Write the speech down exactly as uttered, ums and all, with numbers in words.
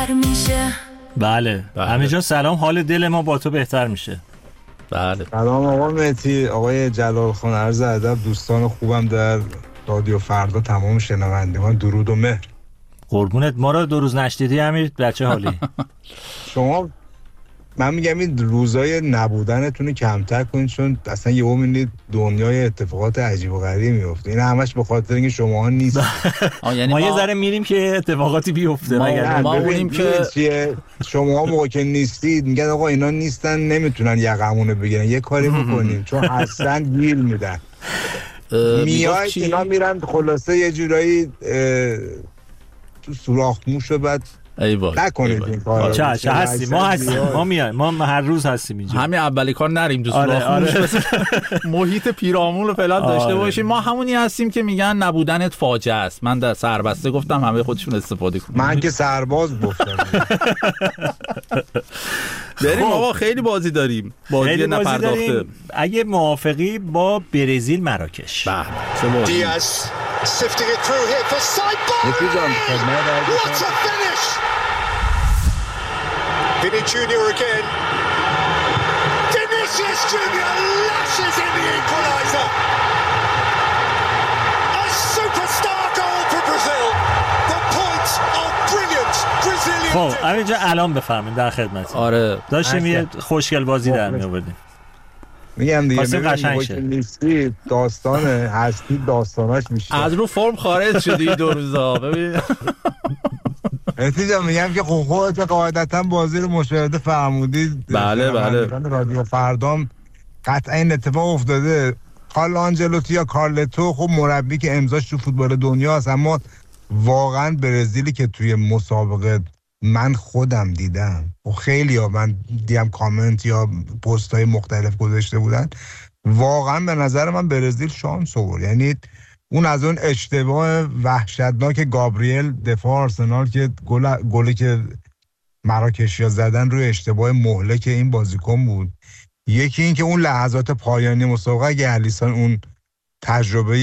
بهتر میشه. بله, بله. همه جا سلام، حال دل ما با تو بهتر میشه. بله. سلام آقا مهدی، آقای جلال خان، عرض ادب، دوستان خوبم در رادیو فردا، تمام شنوندگان درود و مهر. قربونت، ما رو دو روز نشدیدی امیر، بچه حالی. شما من میگم این روزای نبودنتون کمتر کنید، چون اصلا یهو میبینید دنیای اتفاقات عجیب و غریبی میفته. این همش به خاطر اینکه شما نیست. یعنی ما یه ذره میریم که اتفاقاتی بیفته، مگر ما اونیم که شما موقع که نیستید میگن آقا اینا نیستن نمیتونن یقمونه بگیرن، یه کاری میکنیم چون اصلا گیر میدن. میاد اینا میرن خلاصه یه جورایی تو سوراخ موش و بعد ای وای نکنید این کارو. چه چه هستیم ما هستیم ما میایم ما هر روز هستیم اینجا. همین اولی کار نریم تو سوراخ موش، محیط پیرامون رو فعلا داشته باشیم. ما همونی هستیم که میگن نبودنت فاجعه است. من در سربسته گفتم همه خودشون استفاده کنن. من که سرباز گفتم. بریم بابا، خیلی بازی داریم، بازی نپرداخته. اگه موافقی با برزیل مراکش. بله چه بازی. دیاز sifting it through here for Saibari. What a finish. Vinny Junior again. Vinicius Junior lashes in the equaliser. A superstar goal for Brazil. The points of brilliant Brazilian. خب اینجا الان بفهمین در خدمت. آره داشتیم یه خوشگل بازی در می آوردیم. میگم دیگه قشنگ نیستی داستان هستی داستاناش میشه. از رو فرم خارج شدی دو روزا. ببین نتیجه میگم که خب خودت قاعدتا بازی رو مشاهده فرمودید. بله بله. رادیو فردام قطعا این اتفاق افتاده. کارلو آنجلوتی یا کارلتو خب مربی که امضاش تو فوتبال دنیا است، اما واقعا برزیلی که توی مسابقه من خودم دیدم و خیلی ها من دیدم کامنت یا پست های مختلف گذاشته بودن، واقعا به نظر من برزیل شانس آورد. یعنی اون از اون اشتباه وحشتناک گابریل دفاع آرسنال که گل گلی که مراکشیا زدن روی اشتباه مهلک این بازیکن بود. یکی این که اون لحظات پایانی مسابقه اگه الیسون اون تجربه